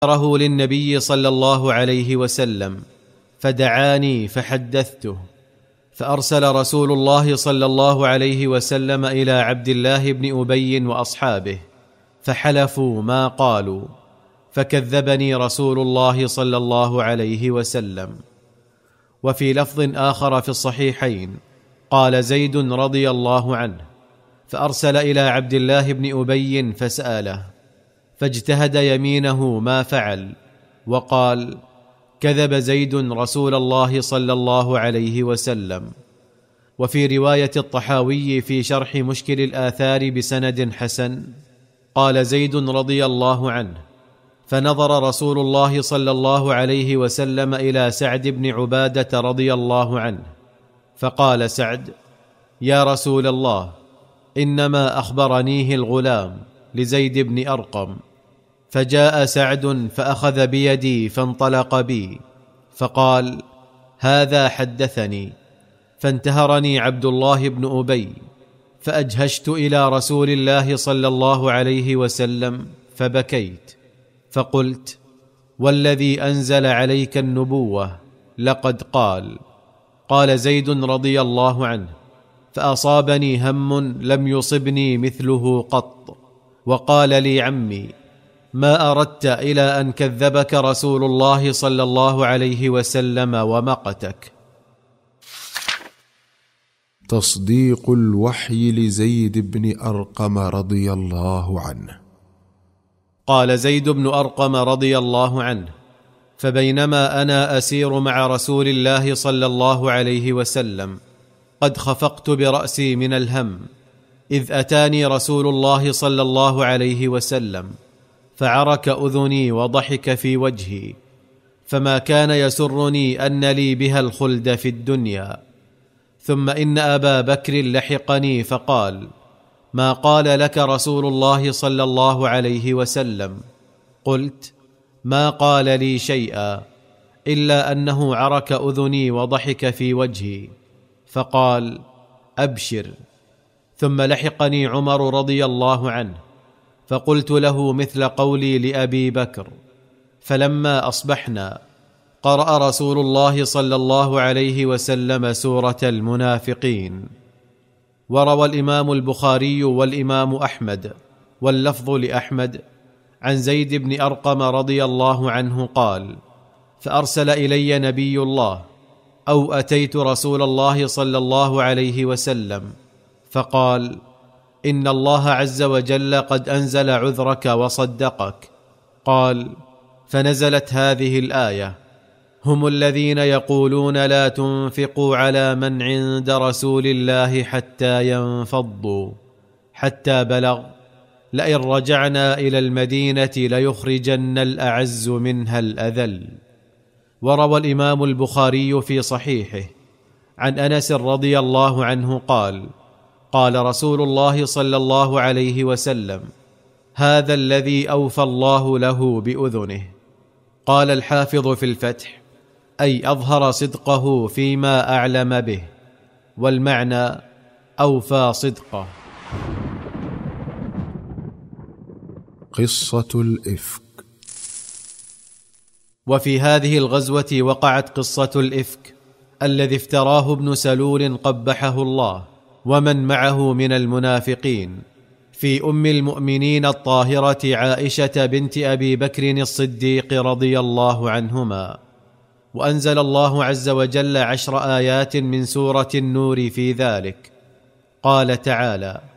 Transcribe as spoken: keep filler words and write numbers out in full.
ذكره للنبي صلى الله عليه وسلم، فدعاني فحدثته، فأرسل رسول الله صلى الله عليه وسلم إلى عبد الله بن أبي وأصحابه، فحلفوا ما قالوا، فكذبني رسول الله صلى الله عليه وسلم. وفي لفظ آخر في الصحيحين قال زيد رضي الله عنه: فأرسل إلى عبد الله بن أبي فسأله، فاجتهد يمينه ما فعل، وقال: كذب زيد رسول الله صلى الله عليه وسلم. وفي رواية الطحاوي في شرح مشكل الآثار بسند حسن قال زيد رضي الله عنه: فنظر رسول الله صلى الله عليه وسلم إلى سعد بن عبادة رضي الله عنه، فقال سعد: يا رسول الله، إنما أخبرنيه الغلام لزيد بن أرقم. فجاء سعد فأخذ بيدي فانطلق بي، فقال: هذا حدثني. فانتهرني عبد الله بن أبي، فأجهشت إلى رسول الله صلى الله عليه وسلم فبكيت، فقلت: والذي أنزل عليك النبوة لقد قال. قال زيد رضي الله عنه: فأصابني هم لم يصبني مثله قط، وقال لي عمي: ما أردت إلى أن كذبك رسول الله صلى الله عليه وسلم ومقتك. تصديق الوحي لزيد بن أرقم رضي الله عنه. قال زيد بن أرقم رضي الله عنه: فبينما أنا أسير مع رسول الله صلى الله عليه وسلم قد خفقت برأسي من الهم، إذ أتاني رسول الله صلى الله عليه وسلم فعرك أذني وضحك في وجهي، فما كان يسرني أن لي بها الخلد في الدنيا. ثم إن أبا بكر لحقني فقال: ما قال لك رسول الله صلى الله عليه وسلم؟ قلت: ما قال لي شيئا إلا أنه عرك أذني وضحك في وجهي. فقال: أبشر. ثم لحقني عمر رضي الله عنه، فقلت له مثل قولي لأبي بكر. فلما أصبحنا قرأ رسول الله صلى الله عليه وسلم سورة المنافقين. وروى الإمام البخاري والإمام أحمد، واللفظ لأحمد، عن زيد بن أرقم رضي الله عنه قال: فأرسل إلي نبي الله، أو أتيت رسول الله صلى الله عليه وسلم فقال: إن الله عز وجل قد أنزل عذرك وصدقك. قال: فنزلت هذه الآية: هم الذين يقولون لا تنفقوا على من عند رسول الله حتى ينفضوا، حتى بلغ: لئن رجعنا إلى المدينة ليخرجن الأعز منها الأذل. وروى الإمام البخاري في صحيحه عن أنس رضي الله عنه قال: قال رسول الله صلى الله عليه وسلم: هذا الذي أوفى الله له بأذنه. قال الحافظ في الفتح: أي أظهر صدقه فيما أعلم به، والمعنى أوفى صدقه. قصة الإفك. وفي هذه الغزوة وقعت قصة الإفك الذي افتراه ابن سلول قبحه الله ومن معه من المنافقين في أم المؤمنين الطاهرة عائشة بنت أبي بكر الصديق رضي الله عنهما. وأنزل الله عز وجل عشر آيات من سورة النور في ذلك. قال تعالى: